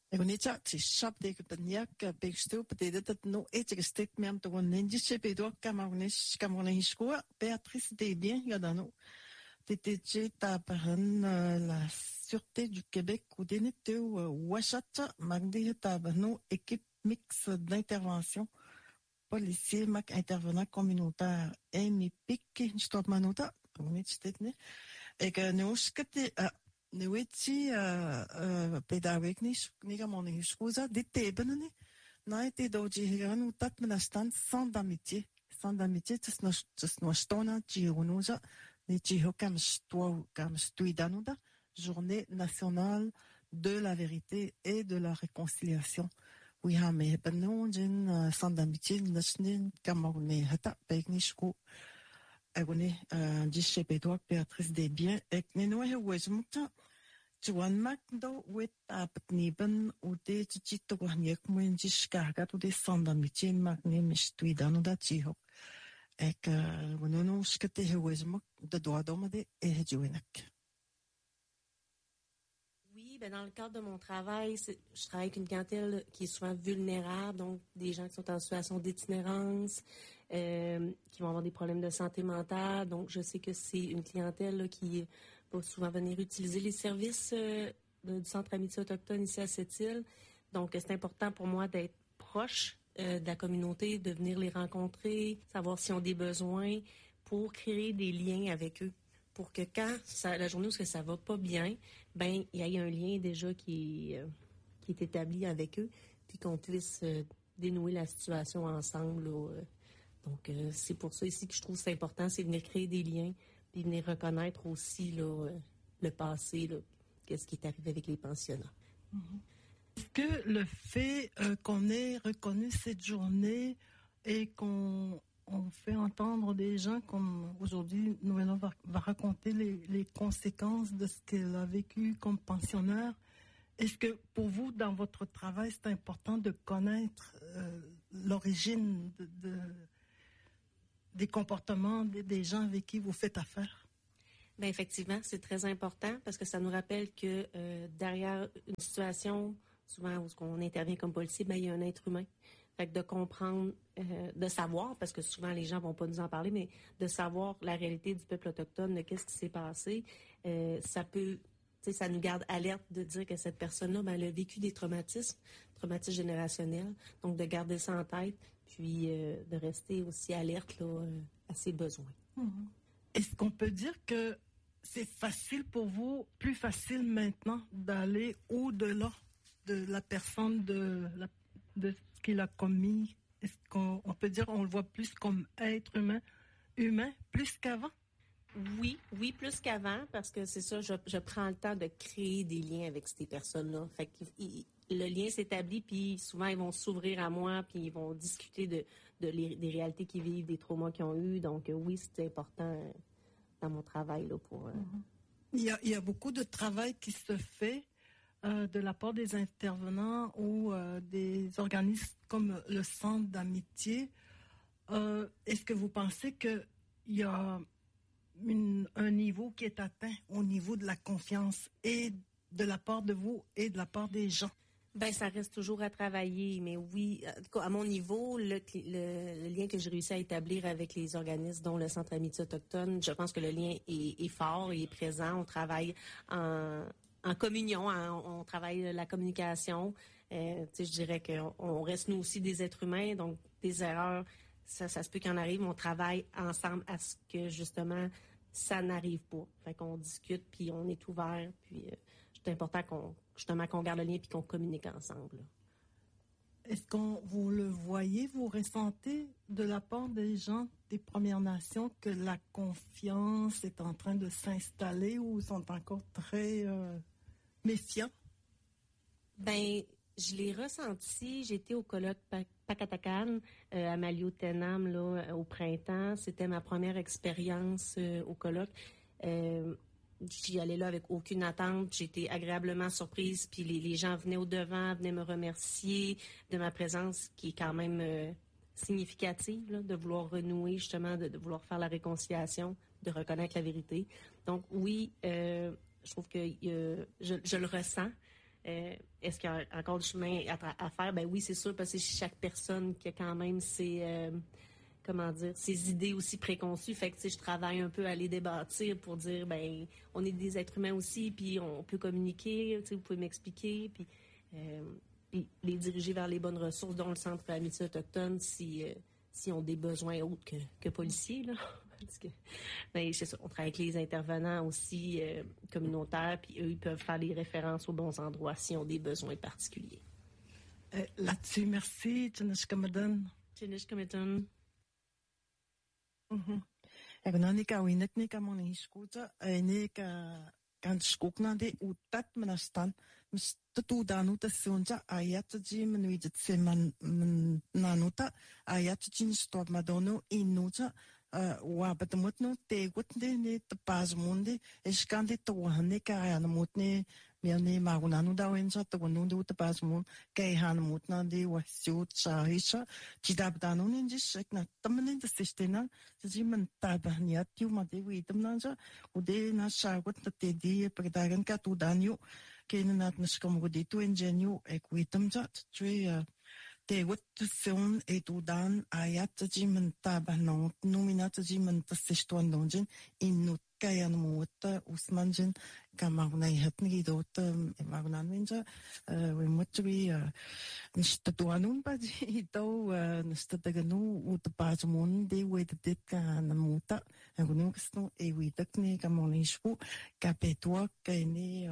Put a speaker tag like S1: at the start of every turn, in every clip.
S1: Egunita ti shop de kutaniak bekstu petedet no etikestek miam to nendi chepedo kamagnes hiskua Béatrice Desbiens yadano. TTG tabahan la Sûreté du Québec ou denete Ouachata magdi tabano équipe mixte d'intervention policier mac intervenant communautaire MIPIC stop manota et que nous skate Nuiti pedagognis nigamoni scusa di tebenene na été doji hiranu tat menastan sans d'amitié tis no stona jirunuja ni jiho kam stuidanuda journée nationale de la vérité et de la réconciliation. Oui, mais benonjin sans d'amitié nasnin kamorne hata pegnisku agone dische pedok Béatrice Desbiens ek nenoe wezmuta Juan Macdo wit apetniben ude chito gwanyek muen diskargat ude sans d'amitié magne mistuidano da jiho ek wonono skete wezmuk de doadomade e juenak.
S2: Oui, dans le cadre de mon travail, je travaille avec une clientèle qui est souvent vulnérable, donc des gens qui sont en situation d'itinérance, qui vont avoir des problèmes de santé mentale. Donc, je sais que c'est une clientèle là, qui va souvent venir utiliser les services du Centre Amitié Autochtone ici à Sept-Îles. Donc, c'est important pour moi d'être proche de la communauté, de venir les rencontrer, savoir s'ils ont des besoins pour créer des liens avec eux. Pour que quand la journée où ça va pas bien, il y ait un lien déjà qui est établi avec eux, puis qu'on puisse dénouer la situation ensemble. Là. Donc, c'est pour ça ici que je trouve que c'est important, c'est de venir créer des liens, puis venir reconnaître aussi là, le passé, là, qu'est-ce qui est arrivé avec les pensionnats.
S1: Est-ce que le fait qu'on ait reconnu cette journée et qu'on fait entendre des gens comme aujourd'hui, Noëlla va raconter les conséquences de ce qu'elle a vécu comme pensionnaire. Est-ce que pour vous, dans votre travail, c'est important de connaître l'origine des comportements des gens avec qui vous faites affaire?
S2: Bien, effectivement, c'est très important parce que ça nous rappelle que derrière une situation, souvent où on intervient comme policier, il y a un être humain. Fait que de comprendre, de savoir, parce que souvent les gens vont pas nous en parler, mais de savoir la réalité du peuple autochtone, de qu'est-ce qui s'est passé, ça peut, ça nous garde alerte de dire que cette personne-là, elle a vécu des traumatismes générationnels. Donc de garder ça en tête, puis de rester aussi alerte là, à ses besoins.
S1: Mm-hmm. Est-ce qu'on peut dire que c'est facile pour vous, plus facile maintenant, d'aller au-delà de la personne, de ce qu'il a commis? Est-ce qu'on peut dire on le voit plus comme être humain plus qu'avant?
S2: Oui, plus qu'avant, parce que c'est ça, je prends le temps de créer des liens avec ces personnes-là. Fait que le lien s'établit, puis souvent ils vont s'ouvrir à moi, puis ils vont discuter des réalités qu'ils vivent, des traumas qu'ils ont eus. Donc oui, c'est important dans mon travail là pour.
S1: Il y a beaucoup de travail qui se fait de la part des intervenants ou des organismes comme le Centre d'amitié. Est-ce que vous pensez qu'il y a un niveau qui est atteint au niveau de la confiance et de la part de vous et de la part des gens?
S2: Ben, ça reste toujours à travailler, mais oui, à mon niveau, le lien que j'ai réussi à établir avec les organismes, dont le Centre Amitié Autochtone, je pense que le lien est fort, il est présent. On travaille en communion, on travaille la communication. Je dirais qu'on reste nous aussi des êtres humains, donc des erreurs, ça se peut qu'il en arrive, mais on travaille ensemble à ce que justement ça n'arrive pas. Fait qu'on discute, puis on est ouvert, puis c'est important qu'on garde le lien puis qu'on communique ensemble.
S1: Est-ce que vous le voyez, vous ressentez de la part des gens des Premières Nations que la confiance est en train de s'installer ou sont encore très méfiants?
S2: Ben, je l'ai ressenti. J'étais au colloque Pakatakan à Maliotenam là au printemps. C'était ma première expérience au colloque. J'y allais là avec aucune attente. J'étais agréablement surprise. Puis les gens venaient au-devant, venaient me remercier de ma présence qui est quand même significative, là, de vouloir renouer, justement, de vouloir faire la réconciliation, de reconnaître la vérité. Donc oui, je trouve que je le ressens. Est-ce qu'il y a encore du chemin à faire? Ben oui, c'est sûr, parce que c'est chaque personne qui a quand même ses idées aussi préconçues. Fait que, je travaille un peu à les débâtir pour dire, ben, on est des êtres humains aussi, puis on peut communiquer, vous pouvez m'expliquer, puis les diriger vers les bonnes ressources, dont le Centre Amitié Autochtone, si ont des besoins autres que policiers, là. Parce que, ben, c'est ça, on travaille avec les intervenants aussi communautaires, puis eux, ils peuvent faire les références aux bons endroits s'ils ont des besoins particuliers.
S1: Là-dessus, merci, Tinish Kamadan.
S2: Tinish Kamadan.
S1: Ego nani ka winek ni ka moni skuta, ni ka kan skuk na de utat manastan, mis tu danu ta sunja ayat ji menuijet seman nanuta ayat jin stop madono inuta wa betemut no te gut ne te pas monde es kan de to hanne ka ya mut ne me magunanu da wenja to no de te pas mon kai han mut na de wa siut sa hisha jidab danu ne jis na tamne de sistena ji man ta ba niat yu ma de wi tamna ja ude na sa gut te di perdagan ka tu danyu kenen nat nskam gudito engenio equitam ja tre te gut son et tu dan ayat ji man ta ba no nominat ji man ta siston donjen inut kayan muta usmanjen kamagna hatni dot magnan wenja we mutri nista tuanun ba ji to nista taganu ut pasmon de we dit ka na muta ngunu ksto e we takni kamonisku kapetwa kani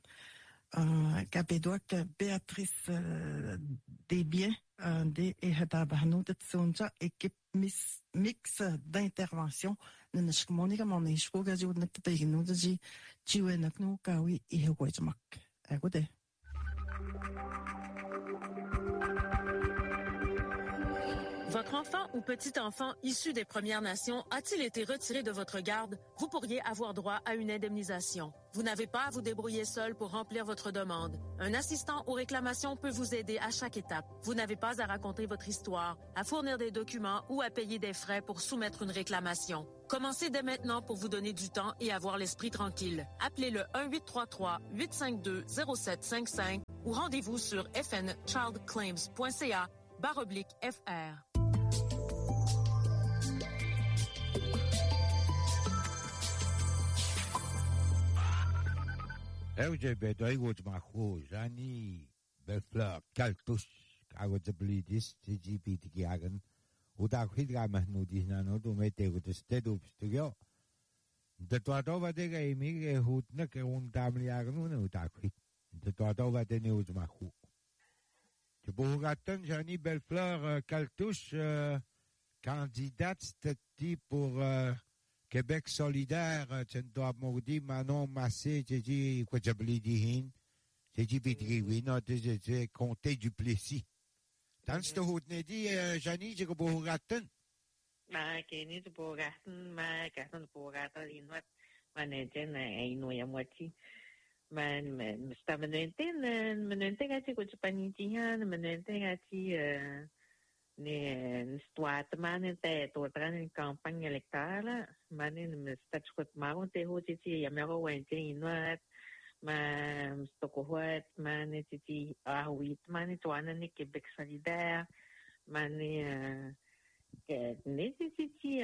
S1: Capédoc Béatrice Desbiens de Ehadabahno de Tsonja, équipe mix d'intervention. Nishmonika Monishko Gajo Nakatino de Jiwenakno Kawi Ihawajmak. Agode.
S3: Votre enfant ou petit-enfant issu des Premières Nations a-t-il été retiré de votre garde? Vous pourriez avoir droit à une indemnisation. Vous n'avez pas à vous débrouiller seul pour remplir votre demande. Un assistant aux réclamations peut vous aider à chaque étape. Vous n'avez pas à raconter votre histoire, à fournir des documents ou à payer des frais pour soumettre une réclamation. Commencez dès maintenant pour vous donner du temps et avoir l'esprit tranquille. Appelez le 1-833-852-0755 ou rendez-vous sur fnchildclaims.ca/FR.
S4: LGBT aigut mahu jani befla kaltus agut blidis LGBT agan uda khidga mahnudi nano do mete gut stedo studio de toatova de imi hutna ke un tamli agan un uda khid de toatova de neus mahu de bougatan jani befla kaltus candidate stati pour Québec solidaire, tu dois me dire, Manon Massé, tu dis, quoi, tu as dit, tu dis, oui, non, tu compté du Plessis. Tant que tu as dit, Janie, tu as dit,
S5: ma kini tu bogaten ma kasan bogata inwat maneten ay no yamwati man menente gati ko panitihan menente gati ne stuat man te to tran campagne électorale man ne statut maron te ho ti yamero wente inwat ma stokohot man ti wit man to anan Québec solidaire man nécessite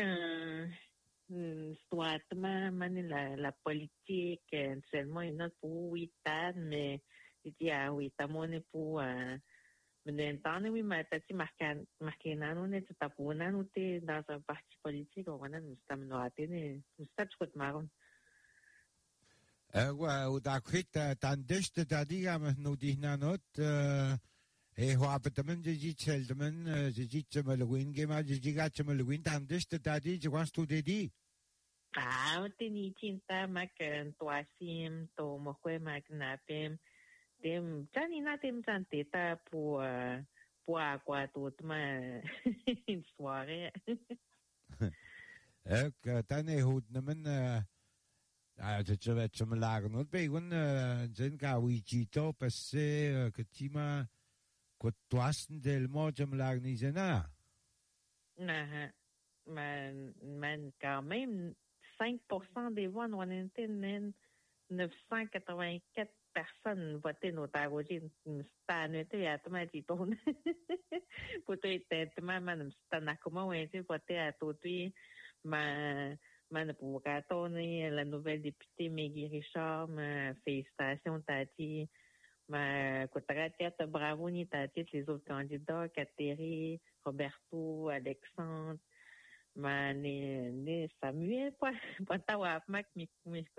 S5: soit la politique seulement une autre pour 8 ans mais c'était à 8 ans on pour maintenant oui mais tati marqué non est tout à pour on était dans un parti politique on a nous sommes noatés nous sommes tout marron
S4: ouais ou d'accord tandis que t'as nous dit nanot هو أبتمن جيت سلمن جيت ملوين جماعة جيت ملوين تندش تدادي جوانس تودي
S5: تني تنتا ماك تواسيم تو مخوي ماك نابم تم تاني ناتم تانتيتا pour quoi tout ma une soirée
S4: تاني هود نمن تجربة شملاغ نود بيقول زين كاوي جيتو بس كتيما Kutwasten del Mojem Lagnizena.
S5: Mais quand même, 5% des voix, on était 984 personne voté nos taroji stanete ya tama jiton puto tama man stanakuma wenje voté à totui man pour ni la nouvelle députée Maggie Richard félicitations tati ma kotaratiata bravo ni tati les autres candidats Catherine Roberto Alexandre ne Samuel pas tawa mak mi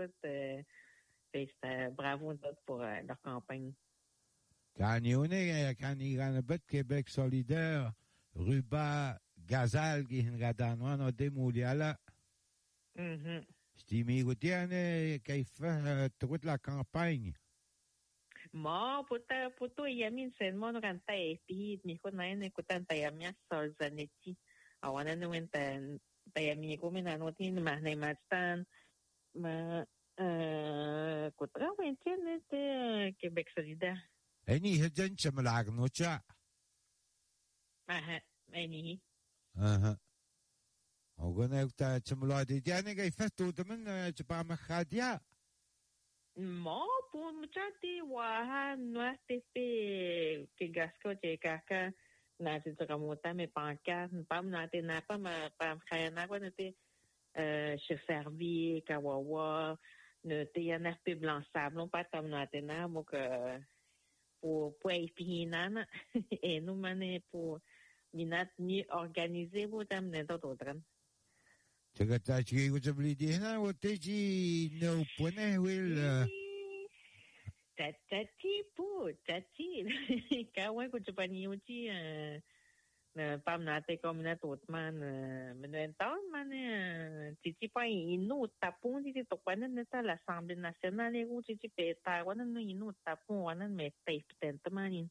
S5: bravo pour leur campagne.
S4: Quand il y a un bête Québec solidaire, Ruba, Gazal, qui est un gadanois, on a démoulé là. C'est Migoutiane qui fait toute la campagne.
S5: Moi, pour toi, il y a mis seulement un renta et puis, mi connais ne kutan tayamia Solzanetti. Awana ne wenta tayami ko minanotin mahnemastan kutra wenten Québec solidaire.
S4: Eni hedjen chamalag no cha.
S5: Eni.
S4: Ogone ukta chamaladi diane ga festu temen chapa makhadia.
S5: Mo pour mchati wa no tepe que gasco che kaka na te tramota me panka pam na te na pam pam khayana kwa te chefervi kawawa ne te yana pe blanc sable non pas tam na te na mo que pour epinana et nous mané pour minat ni organiser vous tam ne d'autres.
S4: Chega ta chigi ko chabli di na wo te ji no pone will
S5: tati kawan ko chapani uchi pam nate comme na tot man menentan man titi pa inu tapon titi tokwanan neta l'Assemblée nationale u titi peta wanan no inu tapon wanan me taipten tamanin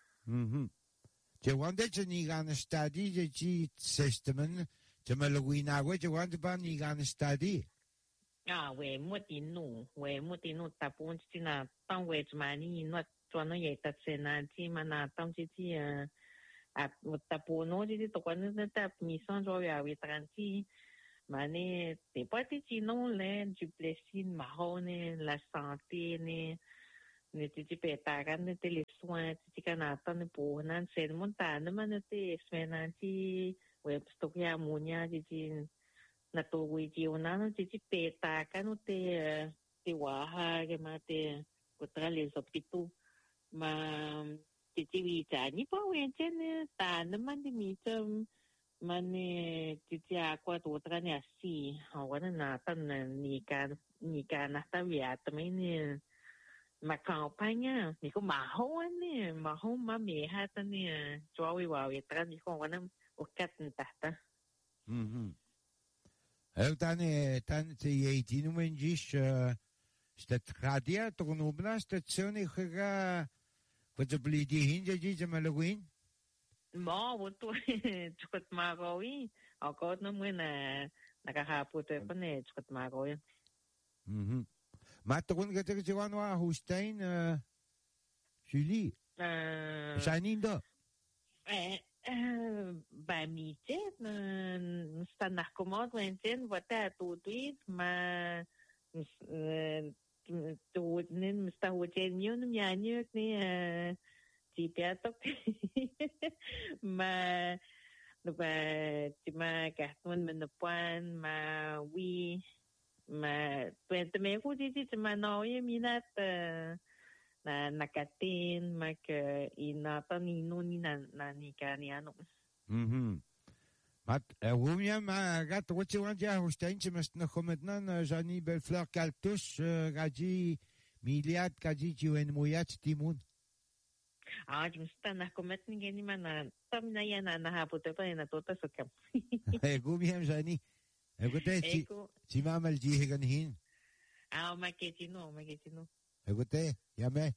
S4: je wande ni gan study je ji system je malwina we je wande ban ni gan study
S5: we mutinu tapon titi na tan we mani no tuano ye tatsena ti mana tan titi tapono titi tokwanan neta mission jo ya we transi mane te pati tino le Duplessis Mahone la santé ne titi petagan ne les soins titi kanata ne ponan sen montana man te smenanti web stokia munya titi na to wiji onano titi petagan te waha ke mate contra les hôpitaux ma titi vitani pa wenten tan man de mitem mane titi aqua totra ne asi hawana na tan ni kan na ta via tamini ma campagne ni ko mahon ma me hata ni jowi wa tra ni ko wana o kat tahta
S4: tan te yeti no menjish stat radia to no bla stazione khaga fajbli di hinja ji jamalwin
S5: mo woto chukot magawi ako no muna nakahaputo pa ne chukot magawi
S4: Matron que tu vas voir Hussein Julie Janindo
S5: ba mi te sta narcomodo enten vota tutuit ma tu nen sta hotel mio no mianio ne ti piato ma no ba ti ma carton menepuan ma oui ma me ku ti ma no ye minat na katin ma ke inata ni no ni na ni kaniano
S4: mat rumia ma gat rochi wandia Hussein chimest na kometnan Jani Belfleur Caltus gaji miliat gaji juen muyat timun
S5: jimsta na kometni geni mana tamna yana na haputo pa na tota sokam
S4: rumia Jani écoutez si mamal ji gan hin
S5: maketino
S4: écoutez yame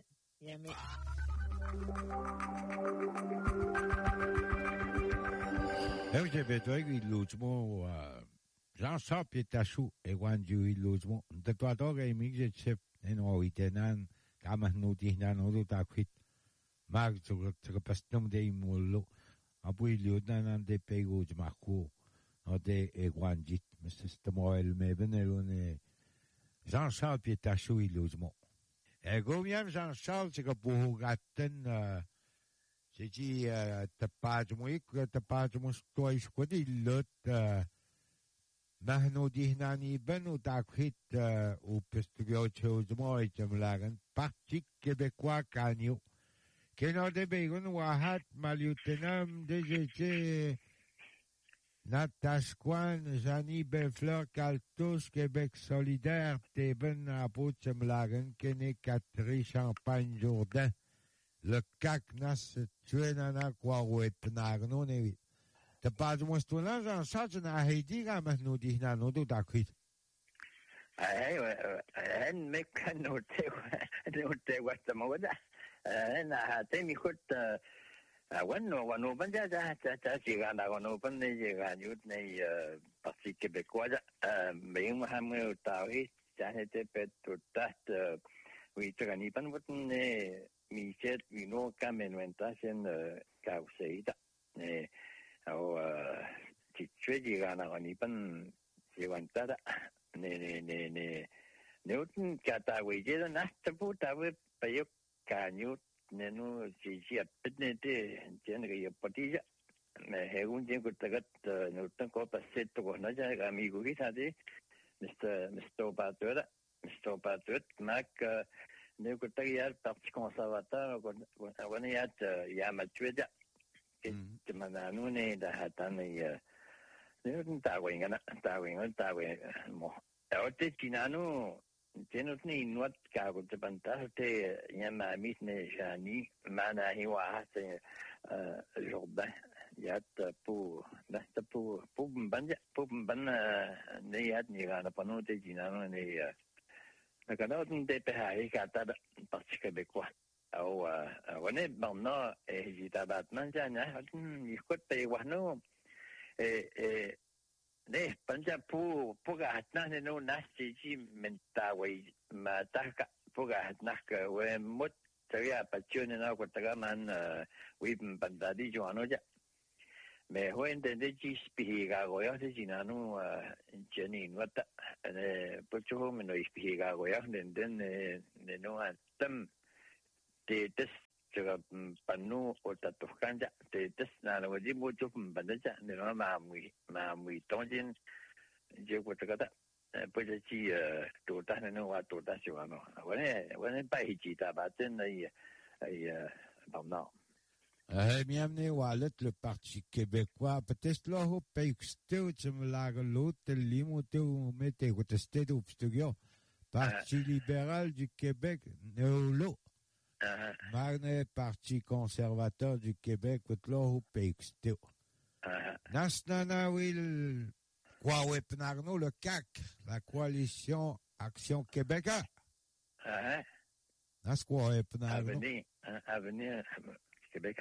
S4: je vais toi il logement Jean Sap est à chou et quand du logement de toi donc et mig je chef en oitenan kama no dihna no ta quit mag to pastum de mollo apu iliodan de pego de marco no de egwanjit mais c'est moi elle me benelone Jean Sap est à chou il logement Gomiam Jean-Charles, c'est que pour Gatten, c'est dit, t'as pas de moi, toi, je crois, il l'autre, نحن دهناني بنو تاكيت وبستغيو تشوزمو يتملاغن بارتي كيبيكوا كانيو كينو دي بيغن واحد ماليوتنام ديجيتي ناتاشكوان جاني بفلور كالتوس كيبيك سوليدار تيبن ابو تملاغن كيني كاتري شامبان جوردن le cac nas tuenana kwaouet nagnonewit te pas de mostolan Jean Charles na heidi ga mahnou dihna no do dakwit
S6: en mek no te wasta moda na te mi khut wano banja ta siga na wano ban ne siga yut ne parti québécois mais moi ham tawi ta te pet tot oui tu gani ban wat ne mi set vi no kamenwentasien kauseida au ti chweji gana gani pan siwantada ne utun kata weje na tapu tawe payo kanyu ne no si apne te jen ge patija me hegun jen kutagat no tan ko paset ko na ja amigo ki thade Mr. Patriot mak ne kutagiyar parti conservateur ko ne yat ya matweja ke mananu ne da hatane ne tawe mo ote kinanu tenut ni nuat ka ko te panta te yama mit ne jani mana hi wa hate Jordan yat pour ban ne yat ni gana panu te kinanu ne Nakano de Pehai kata parti québécois. Au wane banna hejita batman jana ikot pe wano ne panja pu hatna ne no nasti mentawi mataka puga hatna we mut taria pachune na ko tagaman wi bandadi joano ja me hoende de spiga goya de jinanu jeni wata pucho me no spiga goya den ne no atam te tes jaga panu o tatokanja te tes na no di mucho bandaja ne no ma mui tonjin je ko tagata pues chi to ta ne no wa to ta shi wa no wane bai ji ta ba ten ai bamna
S4: Miamne Wallet, le Parti québécois, peut-être là, au pays que tu me l'as l'autre, l'imote ou mettez au testé d'obstudio. Parti libéral du Québec, Néolo. Marne, Parti conservateur du Québec, là, au pays que Nasnana, will, quoi, Wepnarno, le CAC, la coalition Action Québécois. Nas quoi, Wepnarno.
S6: Avenir, Québec.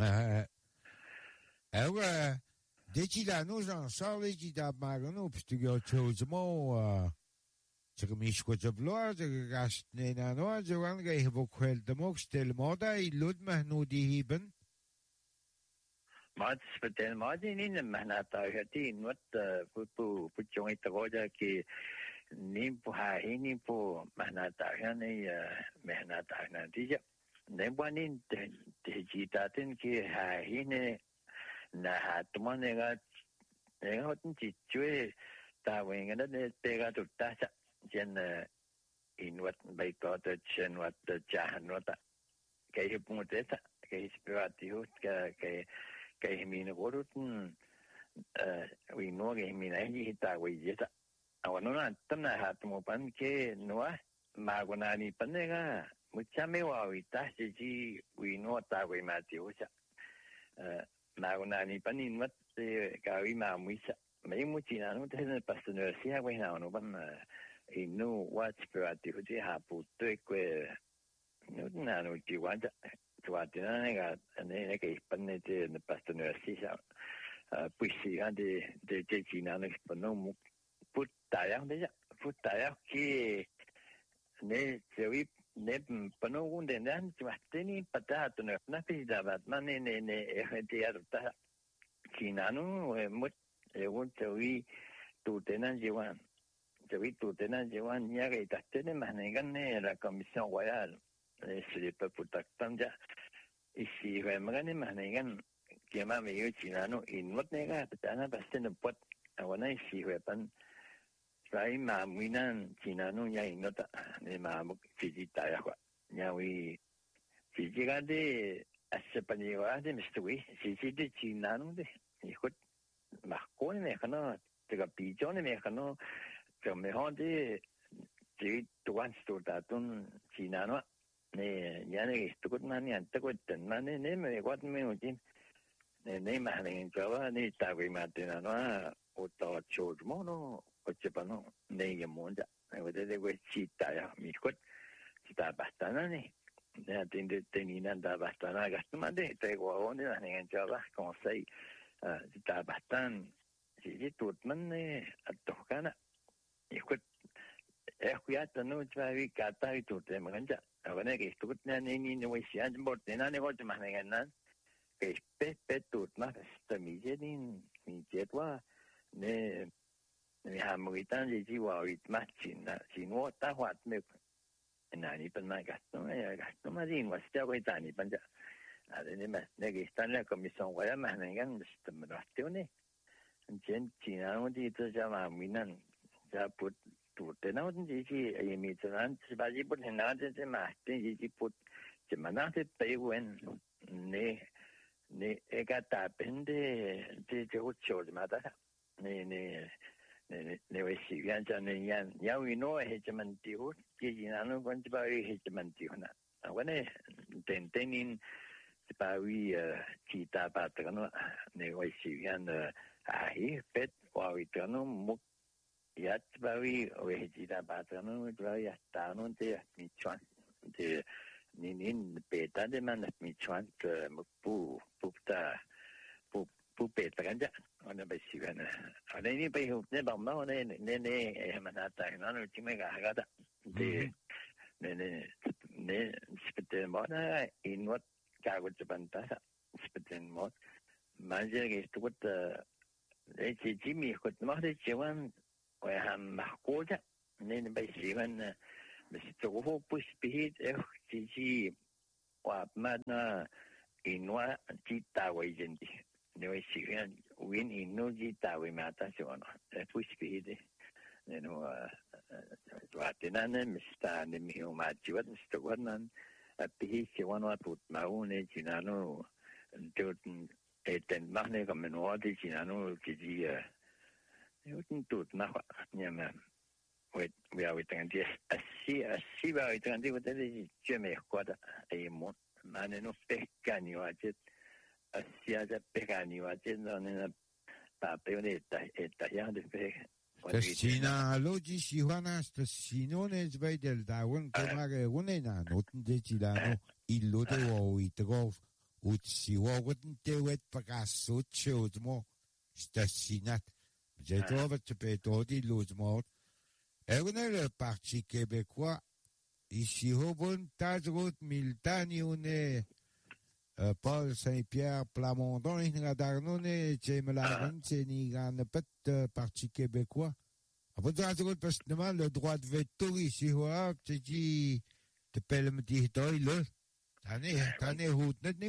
S4: Decilano Jean-Charles Gida Magano, Pstugo Chosmo, Chemischko Jabloa, the Gastnano, the one guy who quelled the most del moda, Ludma Nudi Heben.
S6: Mats Patel Martin in the Manata Hatin, what put joint the Roja ki Nimpo Hinipo Manata Hani Manata Natija. Nebanin digitatin ki hine na hatmanega hotin chichwe ta wenga de pega tutta jen in what by got the chen what the jahanota ke pumuteta ke spiratius ke min gorutun we know ke min ai ta we jeta awanona tamna hatmo pan ke noa magonani panega mucha me wa wita ji we no ta we ma ti o cha na una ni panin mat ka wi ma mu cha me mu chi na no te ne pastor si ha we na no ban I no what spirati ho ji ha pu te kwe no na no ji wa ja twa de na ga ne ke pan ne te ne pastor si cha pu si ha de ji na ne pa no mu pu ta ya de ja pu ta ya ki ne se wi ne pano unde nan tini patato na pida bat mane ne te arta kinanu mut un tewi tu tenan jiwan 저기 또 되는 지원 이야기 있다더니 만약에 la commission royale c'est les peuples taktamja ici vraiment 만약에 기마 메요 지나노 인못 내가 그다나 봤을 때는 뻗 아거나 이시 회반 사이 마무이난 지나노 야 인노다 내 마음 지지다야고 야위 지지가데 아스파니와데 미스트위 지지데 지나노데 이것 막고네 메카노 제가 비전에 메카노 저 메혼데 지 도안스토다돈 지나노 네 야네 스토고만이 안 뜨고 있던 만에 내 메과드메 오진 네 마는 저와 네 따위 마드나노 오토 초르모노 어쩌바노 네게 뭔자 내가 왜 치다야 미컷 치다 바스타나니 내가 tenina bastana gastumande tego onde anen java conseil 치다 바스탄 지지 tutmanne atokana ikut equiatano tvavi katai tutte manja avane che tutne nini noi sian bortena ne voce manegan che spette tutma stamigedin mi jetwa ne hamuitan ji wa itmachina sinwo ta wat me nani penna gasto marin wastia ko tani panja adene ma ne che sta nella commissione guarda manegan stamrastione jen china odi to jama minan ja put tutte na odi ji mi tsan baji put na de ma ji put jemana te pewen ne egata pende de jocho mata ne wesi yan yan yawi no hegemonti ho jinano kon ba hegemonti hona awane tenin bawi cita patrano ne wesi yan ahi pet wawi tano muk yat bawi wehita patrano bawi tano te michuan de nin peta de man michuan pu petaganja ona besivana ana ni pe ne bamma ne manata no chimega hagada de ne speten mona in what kago chapanta speten mot manje ge stut e jimi ko mahde chewan o ham mahkoja ne besivana besito pus pihit ji wa mana inwa cita wajendi ne sigan win inno cita we mata sono pus pihit no watenane mista ne mi o majiwat stogonan pihit siwana put maune jinano tuten eten mahne kameno di jinano ji Newton tut na nyama we are with the asi ba with the de jeme kwada e mo mane no pekani wa jet asia ja pekani wa jet no na pa peone ta ya de pe
S4: Sina logi Johanna Sinone bei del dawn komage unena noten de Gilano illo de o itgo ut si wogen de wet pagasso chodmo stasinat j'ai trouvé que tu peux dire l'autre. Et on est le Parti québécois. Ici, au bon Tazrout, Miltani, on est Paul Saint-Pierre, Plamondon, il y a d'Arnone, James Laurent, il y a un petit Parti québécois. Après Tazrout, parce que le droit de veto ici, tu dis, tu peux me dire, là, t'en es route, n'est-ce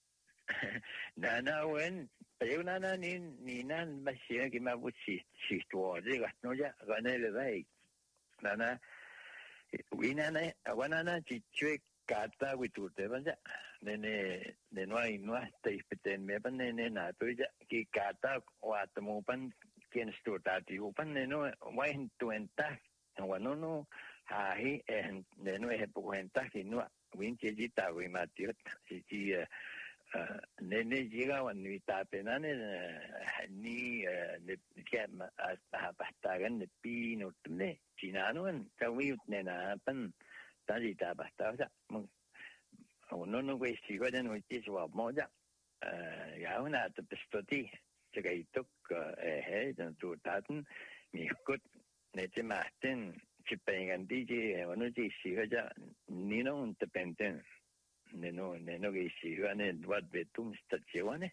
S6: pas? Non, Pero nana ni nan basia que me busi si to de no ya gane le dai nana winana awanana chichwe kata witu te banja ne no hay no hasta ispeten me pan ne na to ya ki kata wa tamo pan quien stota ti pan ne no wa en tuenta no hai ne no es poenta que no win chita we matio si ne llegaba ni tapena ni que bastagan de pino ne chinano en tawi nena pan tadita bastaba uno no que sigo de no es wa moja ya una te pestoti que gaitok de tu taten mi gut ne te maten chipengan dije uno ji sigo ya ni no te penten neno che si gane wat betum stazione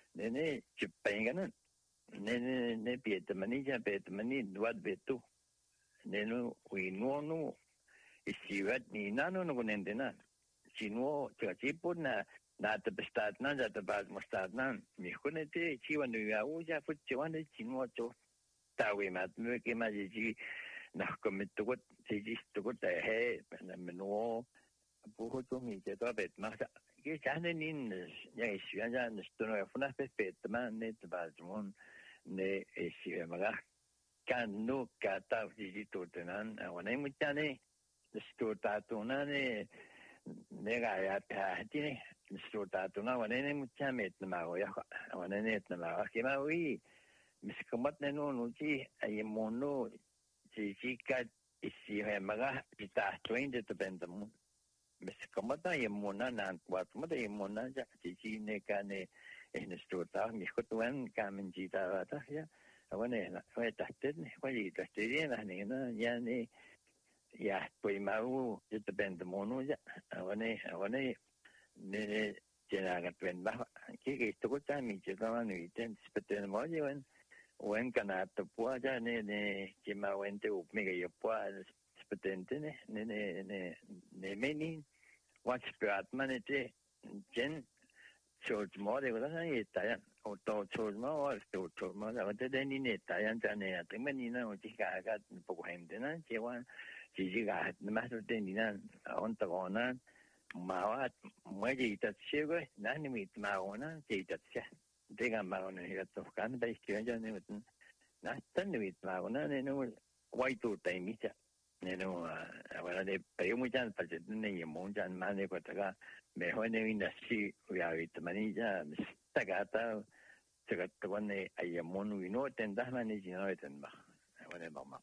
S6: ne ci pengano ne piet mani ja bet mani wat betu nenu uinuonu isiwat ni nanu nukunendena sinuo chipun na te bestat na ja te bas mostat na mi kunete chiwa nu ya u ja fut chiwa ne sinuo cho tawi mat me ke ma ji na komitukut ji tukut he na menuo buho to mi je to bet ma ke chane nin ya isiwa ja stono ya funa pe ma ne te bas mon ne isiwa maga kan no kata ji to tenan wana mutane sto tatuna ne 내가 야타지 스토타도나 원에는 무참했 나고요. 원에는 했나요? 기마위 미스코맛네노 누지 아이모노 지지가 이시해 마가 기타 트윈데 벤담 미스코마다 예모나 난 과트마다 예모나 자 지지네가네 에스토타 미코토엔 카멘지다다 야 원에나 왜 따뜻네 왜 따뜻이나 네나 야네 ya pues mau yo te vendo mono ya avane ne jena ga twen ba ke to ko ta mi je ga ni ten speten mo je wen kana to po ja ne ke ma wen te up me ga yo po speten ne meni watch prat manete jen church mo de ga na ye ta ya o to church mo o to mo da te ni ne ta ya ja ne ya te me ni na o ji ga po ko hem de na je wan 지지가 맞을 때니는 온다고는 마와 뭐지 있다치고 나님이 마오나 제이다치 내가 마오는 이것도 간다 있죠잖아요. 무슨 나한테 마오나 내는 와이도 타임이자 내는 아무래도 배우무장 빠졌는 이 뭔장 많이 거다가 매번에 나시 우야위트만이자 스타가다 제가 또번에 아이몬 위노 된다만이 지나야 된다. 아무래 뭐마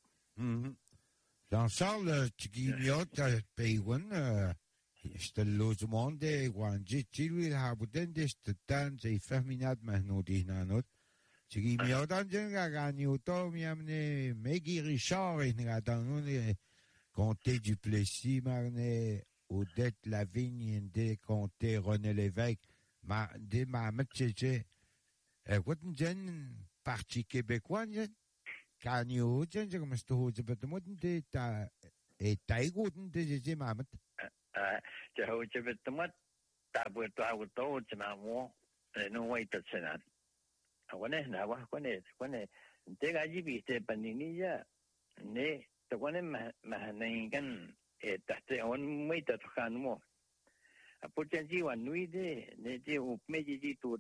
S4: Jean-Charles, Tchigimiot, Peiwan, Stellozumonde, Guanji, Chilwil, Habudende, Stetan, Zay Ferminat, Mahnodihnanot, Tchigimiot, Anjengaganyuto, Miamne, Meggy Richard, Ingadanoune, Comté du Plessis, Marne, Odette Lavigne, de Comté René Lévesque, de Mahamet Tchéché, Wottenjen, Parti québécois, Kanyo, Jenja, comme je te dis, mais moi, tu es taïgo, tu es mamat.
S6: Je veux te moi, ta boîte à auto, tu m'as moi, non, ouais, tu sais, là. On est là, on est, t'es gagé, t'es pas ni ya, ne, tu connais ma n'ingan, et t'as, on m'a t'as fait moi. A pourtant, tu vas nuit, ne, tu m'as dit tout,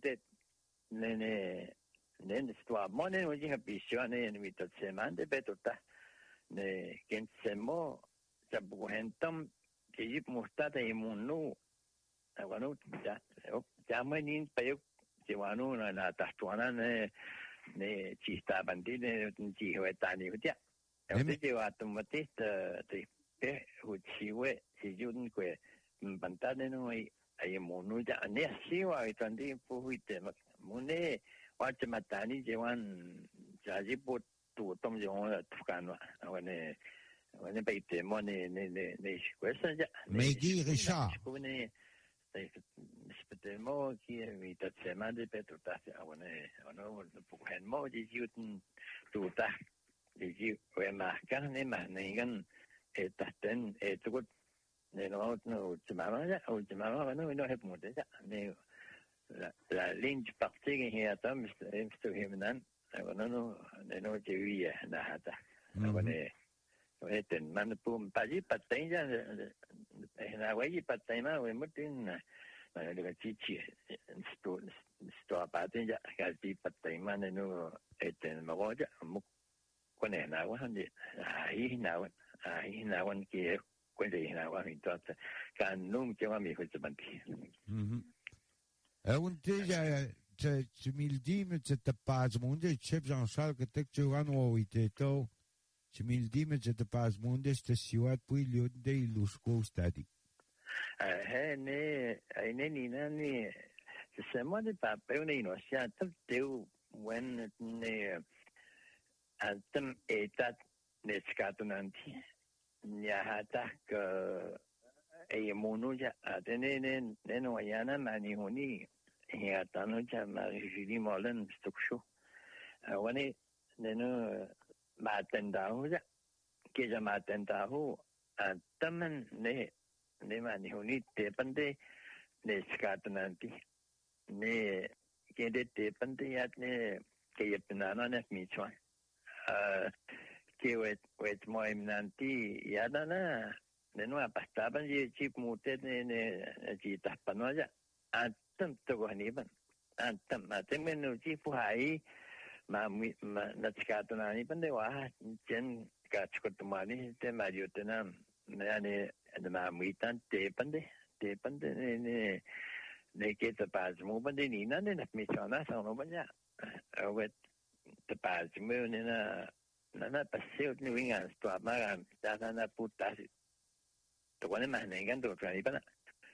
S6: ne, ne sto mo ne oggi capisco ne invito se mande betota ne che semo già buentam che gli mostata e munno avano già mai paio che vanno na tastuana ne ci sta bandine ci hoetani udia e che va automatista te uciwe si giunque bantane noi ai munno già ne si va e tanti fuite ma mune watch matani jewan jaji pot tu tom jong tukan wane baite mo ne question ja
S4: Meggy Richard
S6: ne spete mo ki mi ta sema de petuta wane ono puhen mo ji jutun tuta ji we ma kan ne ma ne gan etaten etukut ne no chimama ja o chimama no hep mo de ja ne la ligne partie qui est à temps c'est himnan non j'ai eu na hata on ten man pum paji patin ja na wai patin ma we mutin na le chichi sto patin ja kalpi patin man no eten ma ja mu kone na wa hande ai na wan ki ko de na wa mi tot kan num che ma mi ko tbanti
S4: وانت تميلديم تتبازمونde chef Jean-Charles que tek chuano witeto تميلديم تتبازمونde stasiwat puiliode ilusko stadi
S6: ne ni se mo de papel ne no sia teu when ne antem etat ne skatunanti ya hata e monuja atene ne no yana mani honi ya tano cha Marie-Julie Molen stuksho wani ne no ma tendauja ke jamaten tahu teman ne mani huni te pande ne skat nanti ne ke de pande yat ne ke yetnana ne michwan ke wet moi nanti yadana ne no apastaban je chip mute ne ji tapanoja atam to ganiban atam atem no ji puhai ma natskata ni pande wa jen ka chkotumani te mario tenam ne ma muitan te pande ne ke te paz mo pande ni na ne mi sona sa no banya wet te paz mo ne na paseo ni winga sto ma da na puta to wane ma ne gan to tra ni pana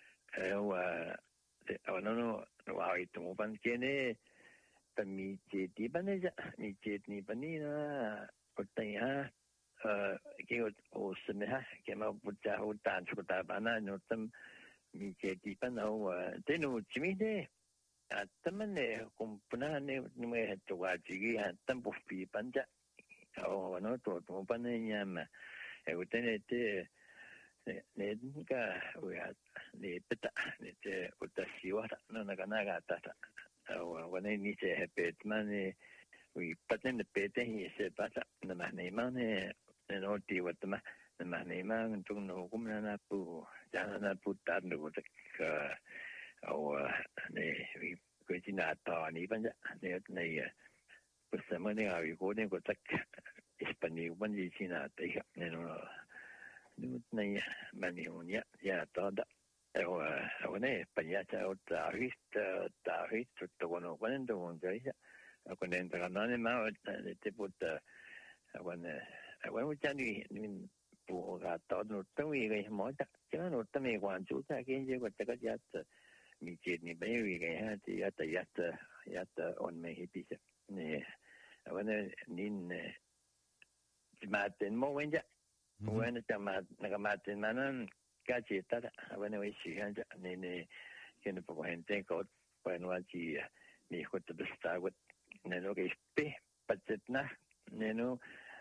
S6: no wa itu mo pan ke ne mi che ti bane ja mi che ni bani na utai ha ke o sme ha ke ma puta ho tan chu ta bana no tam mi che ti bana o te no chimi de atamane kumpuna ne me to wa ji ha tam pu pi pan ja o no to pan ne ma e utene te ne ka o ya ne peta ne te utasiwa no na kana ga ta wane ni se hepet mane we paten de pete hi se pata na mane mane no ti watma na mane man tu no kumna na pu jana na pu ta no ka o ne we ko jina ta ni banja ne pues semane a ko ne ko tak espani ban ji jina ta ne no ne mane unya ya ta da ne pagliaccia o tarit tutto quando un giorno quando entra non è ma te puta quando gianni può gato no tumi che mo ta che no tumi quan giù ta che je ko ta ja mi je ni be wi che ha ti ya ta on me hipi ne quando nin maten mo wenja quando ta maten manan gaji tada wane we shi han ne kene po gente ko bueno aji mi hot de sta wat ne no ke spe patna ne no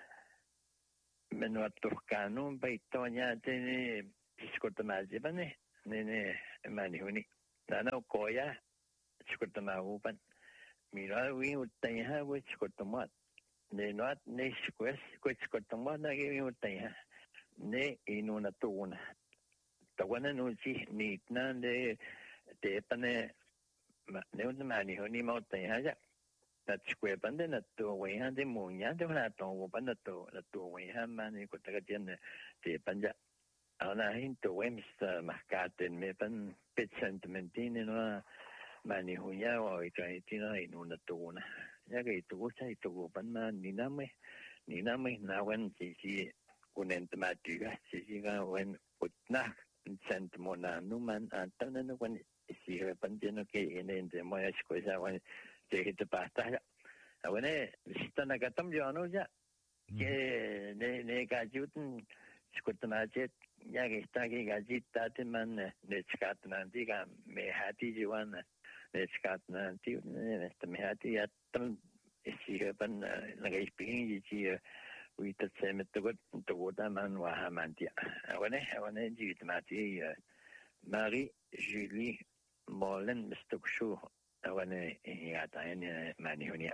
S6: meno turcano bai tonya te discorda maji bane ne mani huni dana koya discorda ma upan mira wi utai ha we discorda ma ne no ne squash ko discorda ma na ge utai ha ne inuna tuna tawana no si ni nan de pane ne un mani honi mo te ha ja ta chkwe pande na to we ha de mo nya de na to wo pan to we ha mani ko ta ga jen de panja ana hin to we mis markaten me pan pet sentimentine no mani hunya o i tai tina in una to na ya ga to sai to pan ma ni na me na wen si kunen ma tu ga si ga wen utna sent mona numan antana no when si repentino che in de moya scusa when che te pasta when stana gatam jono ja che ne gajutun skutna che ya che sta che gajita te man ne skatna diga me hati jiwan ne skatna ti ne sta me hati ya tam si repen na ga spingi ji we that same to woda man wa hamantia wane ji mati Marie Julie Molen Stokshu wane ya ta ne mani honia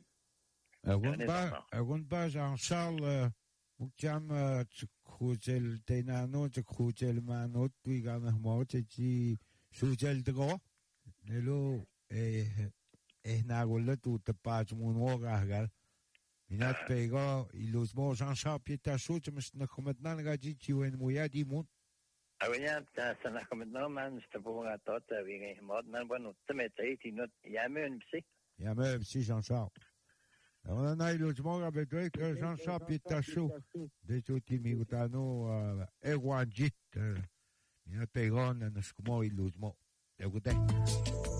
S4: agun ba Jean-Charles mukjam khujel tenano khujel manot tuiga mahmo ji sujel dego nelo na golla tu te pa mun ga Minat pego los mo Jean-Charles Pieta Schultz müssen kommen dann gaji wen moya di mun
S6: awenya ta sana kommen no man sta boga tota vi mod man bueno temete ti not ya men psi
S4: Jean-Charles on a los mo ga bedoy que Jean-Charles Pieta Schultz de tutti mi gutano e wanjit minat pego na skumo los mo de gutay